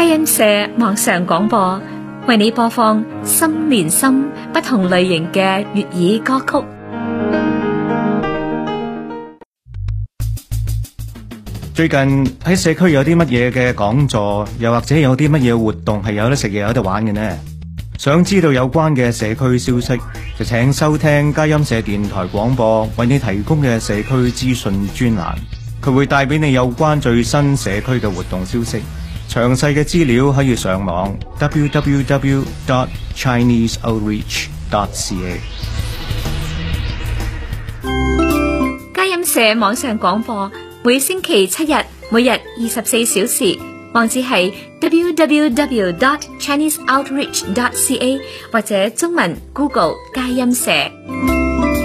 佳音社網上廣播為你播放心連心不同類型嘅粵語歌曲。 最近喺社區有啲乜嘢嘅講座，又或者有啲乜嘢活動係有得食嘢有得玩嘅呢？想知道有關嘅社區消息，就請收聽佳音社電台廣播為你提供嘅社區資訊專欄，佢會帶俾你有關最新社區嘅活動消息。詳細嘅資料可以上網 www.chineseoutreach.ca。 佳音社網上廣播每星期7日，每日24小時，網址係 www.chineseoutreach.ca 或者中文 Google 佳音社。